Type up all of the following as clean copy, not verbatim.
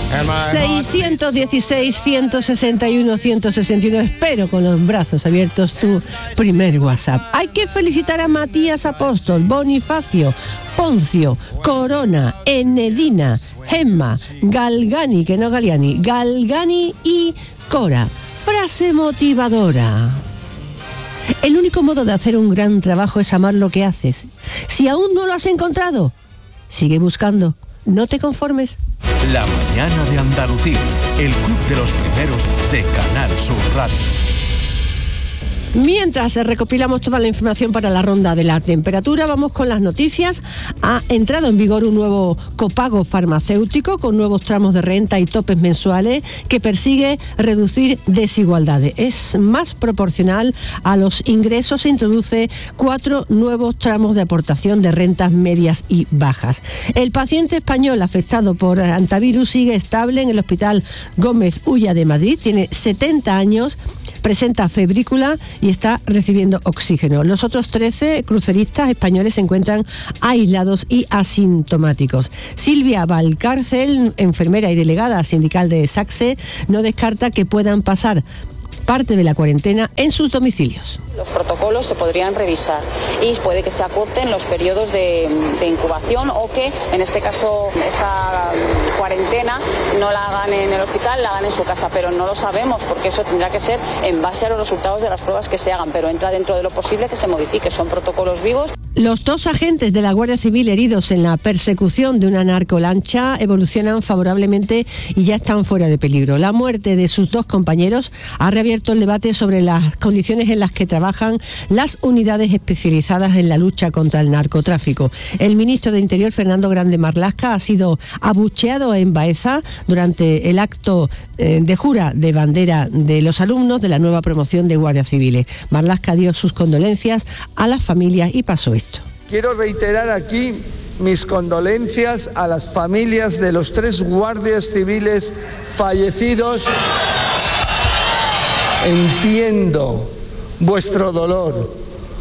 616 161 161. Espero con los brazos abiertos tu primer WhatsApp. Hay que felicitar a Matías Apóstol, Bonifacio, Poncio, Corona, Enedina, Gemma, Galgani, que no Galiani, Galgani y Cora. Frase motivadora. El único modo de hacer un gran trabajo es amar lo que haces. Si aún no lo has encontrado, sigue buscando. No te conformes. La mañana de Andalucía, el club de los primeros de Canal Sur Radio. Mientras recopilamos toda la información para la ronda de la temperatura, vamos con las noticias. Ha entrado en vigor un nuevo copago farmacéutico con nuevos tramos de renta y topes mensuales que persigue reducir desigualdades. Es más proporcional a los ingresos. Se introduce 4 nuevos tramos de aportación de rentas medias y bajas. El paciente español afectado por antivirus sigue estable en el Hospital Gómez Ulla de Madrid. Tiene 70 años. Presenta febrícula y está recibiendo oxígeno. Los otros 13 cruceristas españoles se encuentran aislados y asintomáticos. Silvia Valcárcel, enfermera y delegada sindical de SACSE, no descarta que puedan pasar parte de la cuarentena en sus domicilios. Los protocolos se podrían revisar y puede que se acorten los periodos de incubación o que en este caso esa cuarentena no la hagan en el hospital, la hagan en su casa, pero no lo sabemos porque eso tendrá que ser en base a los resultados de las pruebas que se hagan, pero entra dentro de lo posible que se modifique, son protocolos vivos. Los 2 agentes de la Guardia Civil heridos en la persecución de una narcolancha evolucionan favorablemente y ya están fuera de peligro. La muerte de sus 2 compañeros ha reabierto el debate sobre las condiciones en las que trabajan las unidades especializadas en la lucha contra el narcotráfico. El ministro de Interior, Fernando Grande Marlaska, ha sido abucheado en Baeza durante el acto de jura de bandera de los alumnos de la nueva promoción de Guardias Civiles. Marlaska dio sus condolencias a las familias y pasó esto. Quiero reiterar aquí mis condolencias a las familias de los 3 guardias civiles fallecidos. Entiendo vuestro dolor,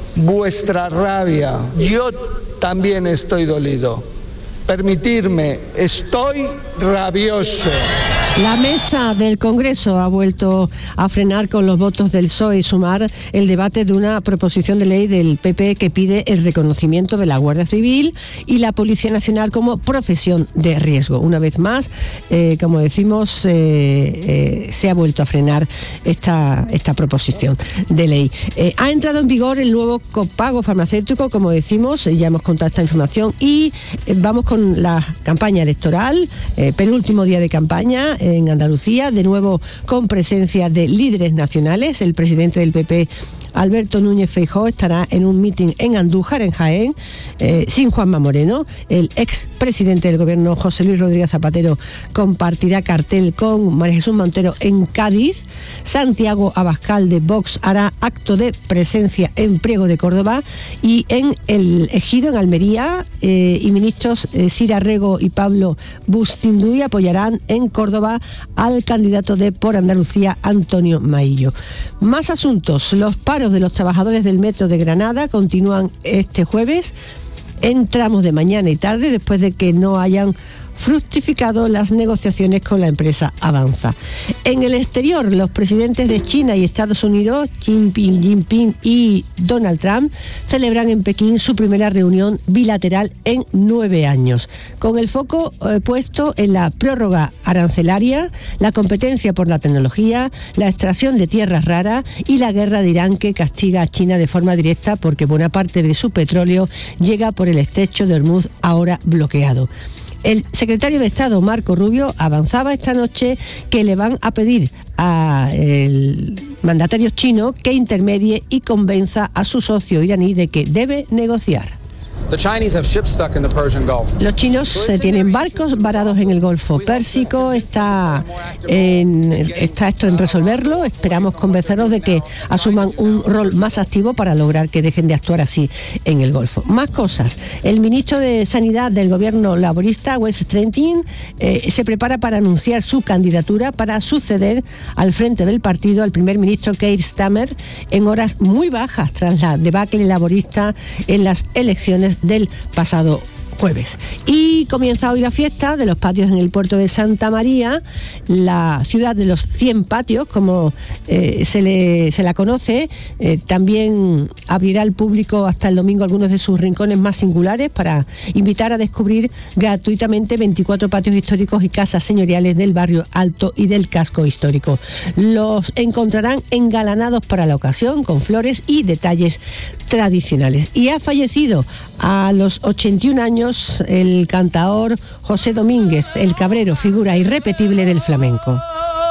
vuestra rabia. Yo también estoy dolido. Permitirme, estoy rabioso. La mesa del Congreso ha vuelto a frenar con los votos del PSOE y Sumar el debate de una proposición de ley del PP que pide el reconocimiento de la Guardia Civil y la Policía Nacional como profesión de riesgo. Una vez más, como decimos, se ha vuelto a frenar esta proposición de ley. Ha entrado en vigor el nuevo copago farmacéutico, como decimos, ya hemos contado esta información y vamos con la campaña electoral, penúltimo día de campaña en Andalucía, de nuevo con presencia de líderes nacionales. El presidente del PP, Alberto Núñez Feijóo, estará en un mitin en Andújar, en Jaén, sin Juanma Moreno. El expresidente del gobierno, José Luis Rodríguez Zapatero, compartirá cartel con María Jesús Montero en Cádiz. Santiago Abascal de Vox hará acto de presencia en Priego de Córdoba y en el Ejido, en Almería, y ministros Sira Rego y Pablo Bustinduy apoyarán en Córdoba al candidato de Por Andalucía, Antonio Maillo. Más asuntos. Los paros de los trabajadores del metro de Granada continúan este jueves en tramos de mañana y tarde después de que no hayan fructificado las negociaciones con la empresa Avanza. En el exterior, los presidentes de China y Estados Unidos, Xi Jinping y Donald Trump, celebran en Pekín su primera reunión bilateral en 9 años, con el foco puesto en la prórroga arancelaria, la competencia por la tecnología, la extracción de tierras raras y la guerra de Irán, que castiga a China de forma directa porque buena parte de su petróleo llega por el estrecho de Hormuz, ahora bloqueado. El secretario de Estado, Marco Rubio, avanzaba esta noche que le van a pedir al mandatario chino que intermedie y convenza a su socio iraní de que debe negociar. Los chinos tienen barcos varados en el Golfo Pérsico. Está esto en resolverlo. Esperamos convencerlos de que asuman un rol más activo para lograr que dejen de actuar así en el Golfo. Más cosas. El ministro de Sanidad del gobierno laborista, Wes Streeting, se prepara para anunciar su candidatura para suceder al frente del partido al primer ministro Keir Starmer en horas muy bajas tras la debacle laborista en las elecciones del pasado jueves. Y comienza hoy la fiesta de los patios en el puerto de Santa María, la ciudad de los 100 patios, como se la conoce. También abrirá al público hasta el domingo algunos de sus rincones más singulares para invitar a descubrir gratuitamente 24 patios históricos y casas señoriales del barrio Alto y del casco histórico. Los encontrarán engalanados para la ocasión, con flores y detalles tradicionales. Y ha fallecido a los 81 años el cantaor José Domínguez, el Cabrero, figura irrepetible del flamenco.